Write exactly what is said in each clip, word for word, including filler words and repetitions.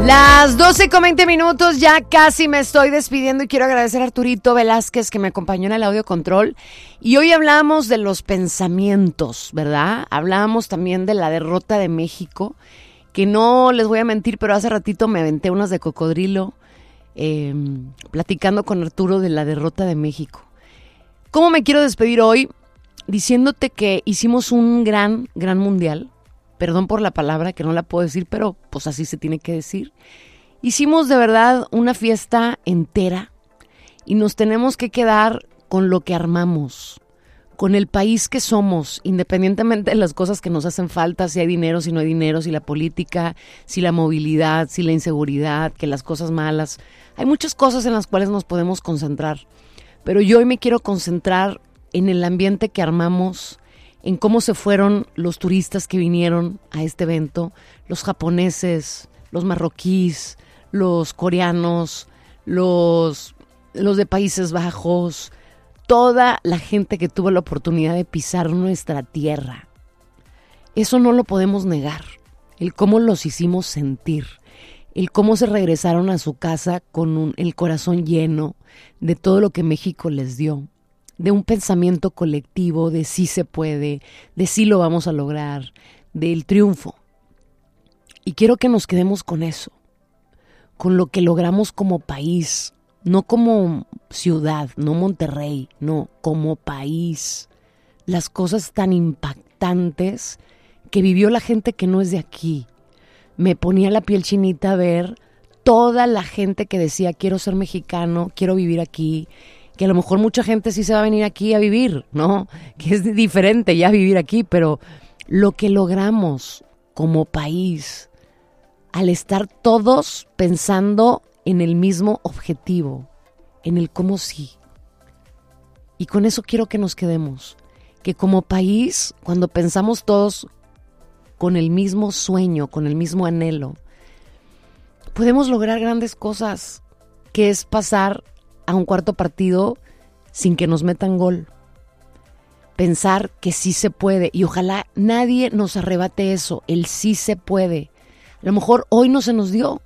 Las doce con veinte minutos, ya casi me estoy despidiendo y quiero agradecer a Arturito Velázquez que me acompañó en el audio control. Y hoy hablamos de los pensamientos, ¿verdad? Hablamos también de la derrota de México, que no les voy a mentir, pero hace ratito me aventé unas de cocodrilo eh, platicando con Arturo de la derrota de México. ¿Cómo me quiero despedir hoy? Diciéndote que hicimos un gran, gran mundial. Perdón por la palabra que no la puedo decir, pero pues así se tiene que decir. Hicimos de verdad una fiesta entera y nos tenemos que quedar con lo que armamos, con el país que somos, independientemente de las cosas que nos hacen falta, si hay dinero, si no hay dinero, si la política, si la movilidad, si la inseguridad, que las cosas malas. Hay muchas cosas en las cuales nos podemos concentrar, pero yo hoy me quiero concentrar en el ambiente que armamos, en cómo se fueron los turistas que vinieron a este evento, los japoneses, los marroquíes, los coreanos, los, los de Países Bajos, toda la gente que tuvo la oportunidad de pisar nuestra tierra. Eso no lo podemos negar, el cómo los hicimos sentir, el cómo se regresaron a su casa con un, el corazón lleno de todo lo que México les dio, de un pensamiento colectivo, de sí se puede, de sí lo vamos a lograr, del triunfo. Y quiero que nos quedemos con eso, con lo que logramos como país, no como ciudad, no Monterrey, no, como país. Las cosas tan impactantes que vivió la gente que no es de aquí. Me ponía la piel chinita a ver toda la gente que decía quiero ser mexicano, quiero vivir aquí, que a lo mejor mucha gente sí se va a venir aquí a vivir, ¿no? Que es diferente ya vivir aquí, pero lo que logramos como país, al estar todos pensando en el mismo objetivo, en el cómo sí. Y con eso quiero que nos quedemos, que como país, cuando pensamos todos con el mismo sueño, con el mismo anhelo, podemos lograr grandes cosas, que es pasar a un cuarto partido sin que nos metan gol. Pensar que sí se puede y ojalá nadie nos arrebate eso, el sí se puede. A lo mejor hoy no se nos dio.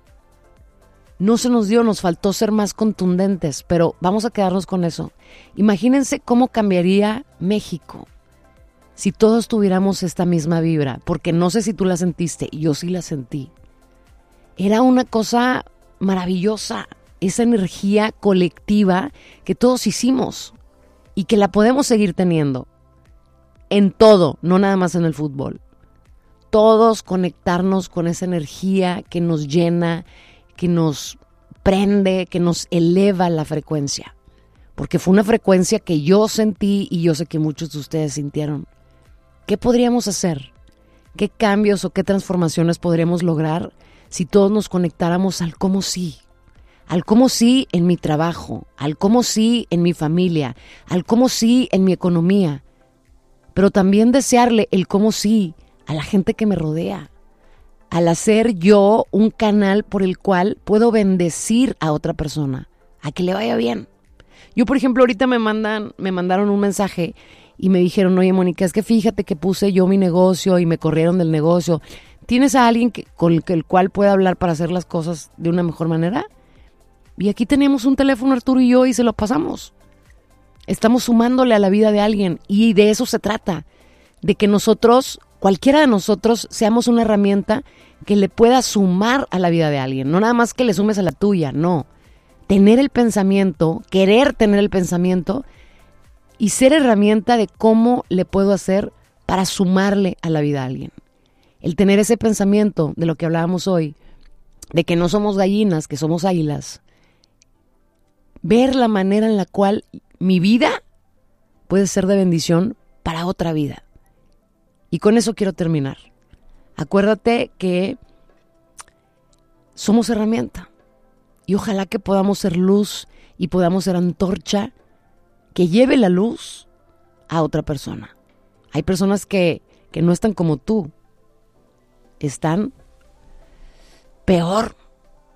No se nos dio, nos faltó ser más contundentes, pero vamos a quedarnos con eso. Imagínense cómo cambiaría México si todos tuviéramos esta misma vibra, porque no sé si tú la sentiste, yo sí la sentí. Era una cosa maravillosa, esa energía colectiva que todos hicimos y que la podemos seguir teniendo en todo, no nada más en el fútbol. Todos conectarnos con esa energía que nos llena, que nos prende, que nos eleva la frecuencia. Porque fue una frecuencia que yo sentí y yo sé que muchos de ustedes sintieron. ¿Qué podríamos hacer? ¿Qué cambios o qué transformaciones podríamos lograr si todos nos conectáramos al cómo sí? Al cómo sí en mi trabajo, al cómo sí en mi familia, al cómo sí en mi economía, pero también desearle el cómo sí a la gente que me rodea, al hacer yo un canal por el cual puedo bendecir a otra persona, a que le vaya bien. Yo, por ejemplo, ahorita me mandan, me mandaron un mensaje y me dijeron, oye, Mónica, es que fíjate que puse yo mi negocio y me corrieron del negocio. ¿Tienes a alguien que, con el, el cual pueda hablar para hacer las cosas de una mejor manera? Y aquí tenemos un teléfono, Arturo y yo, y se lo pasamos. Estamos sumándole a la vida de alguien y de eso se trata, de que nosotros, cualquiera de nosotros, seamos una herramienta que le pueda sumar a la vida de alguien. No nada más que le sumes a la tuya, no. Tener el pensamiento, querer tener el pensamiento y ser herramienta de cómo le puedo hacer para sumarle a la vida a alguien. El tener ese pensamiento de lo que hablábamos hoy, de que no somos gallinas, que somos águilas. Ver la manera en la cual mi vida puede ser de bendición para otra vida. Y con eso quiero terminar. Acuérdate que somos herramienta. Y ojalá que podamos ser luz y podamos ser antorcha que lleve la luz a otra persona. Hay personas que, que no están como tú. Están peor.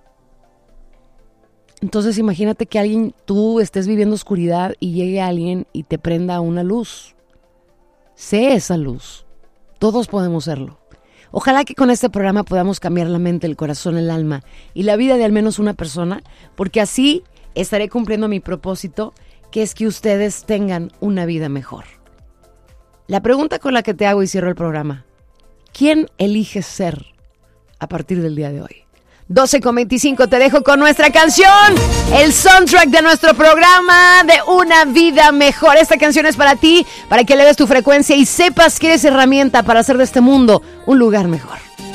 Entonces imagínate que alguien, tú estés viviendo oscuridad y llegue alguien y te prenda una luz. Sé esa luz. Todos podemos serlo. Ojalá que con este programa podamos cambiar la mente, el corazón, el alma y la vida de al menos una persona, porque así estaré cumpliendo mi propósito, que es que ustedes tengan una vida mejor. La pregunta con la que te hago y cierro el programa: ¿quién eliges ser a partir del día de hoy? doce con veinticinco, te dejo con nuestra canción, el soundtrack de nuestro programa de Una Vida Mejor. Esta canción es para ti, para que eleves tu frecuencia y sepas que eres herramienta para hacer de este mundo un lugar mejor.